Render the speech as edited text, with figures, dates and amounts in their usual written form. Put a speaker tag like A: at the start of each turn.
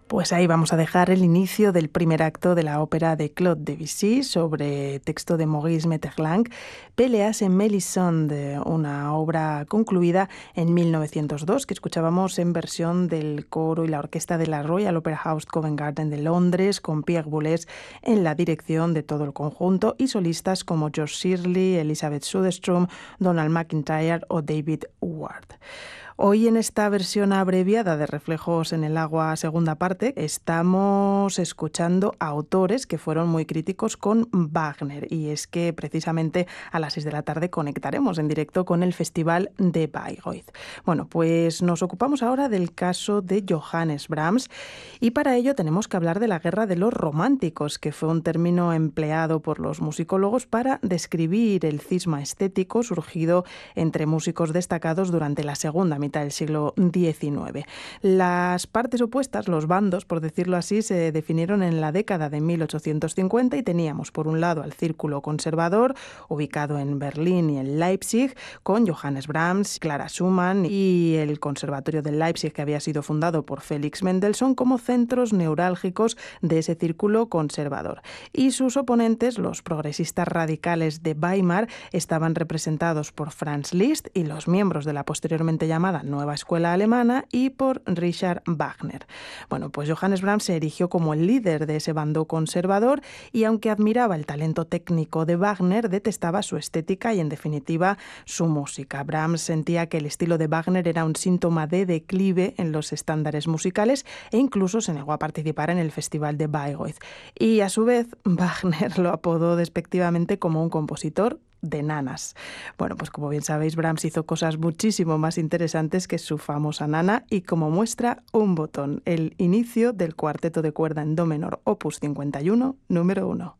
A: Pues ahí vamos a dejar el inicio del primer acto de la ópera de Claude Debussy sobre texto de Maurice Maeterlinck, Péléas en Mélisande, una obra concluida en 1902 que escuchábamos en versión del coro y la orquesta de la Royal Opera House Covent Garden de Londres, con Pierre Boulez en la dirección de todo el conjunto y solistas como George Shirley, Elizabeth Soderstrom, Donald McIntyre o David Ward. Hoy en esta versión abreviada de Reflejos en el agua segunda parte estamos escuchando a autores que fueron muy críticos con Wagner, y es que precisamente a las 6 de la tarde conectaremos en directo con el Festival de Bayreuth. Bueno, pues nos ocupamos ahora del caso de Johannes Brahms y para ello tenemos que hablar de la Guerra de los Románticos, que fue un término empleado por los musicólogos para describir el cisma estético surgido entre músicos destacados durante la segunda mitad del siglo XIX. Las partes opuestas, los bandos, por decirlo así, se definieron en la década de 1850 y teníamos por un lado al Círculo Conservador, ubicado en Berlín y en Leipzig, con Johannes Brahms, Clara Schumann y el Conservatorio de Leipzig, que había sido fundado por Felix Mendelssohn, como centros neurálgicos de ese círculo conservador. Y sus oponentes, los progresistas radicales de Weimar, estaban representados por Franz Liszt y los miembros de la posteriormente llamada Nueva Escuela Alemana y por Richard Wagner. Bueno, pues Johannes Brahms se erigió como el líder de ese bando conservador y aunque admiraba el talento técnico de Wagner, detestaba su estética y en definitiva su música. Brahms sentía que el estilo de Wagner era un síntoma de declive en los estándares musicales e incluso se negó a participar en el Festival de Bayreuth. Y a su vez, Wagner lo apodó despectivamente como un compositor de nanas. Bueno, pues como bien sabéis, Brahms hizo cosas muchísimo más interesantes que su famosa nana y como muestra un botón, el inicio del cuarteto de cuerda en do menor, opus 51, número 1.